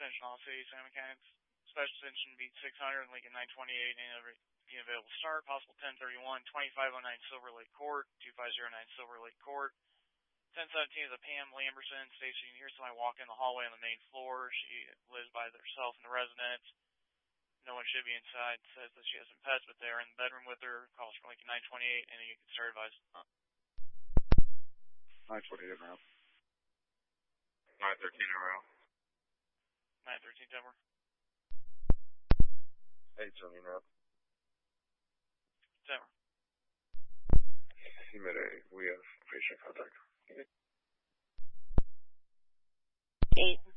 attention all city, Santa Mechanics. Special attention beat 600, Lincoln 928, any available start, possible 1031, 2509 Silver Lake Court, 2509 Silver Lake Court. 1017 is a Pam Lamberson. Stacy, you can hear somebody walk in the hallway on the main floor. She lives by herself in the residence. No one should be inside. Says that she has some pets, but they're in the bedroom with her. Calls for Lincoln 928, and you can start advised. 928 around. 913 around. 913 Denver. 870 around. Denver. Mayday, we have patient contact. 8.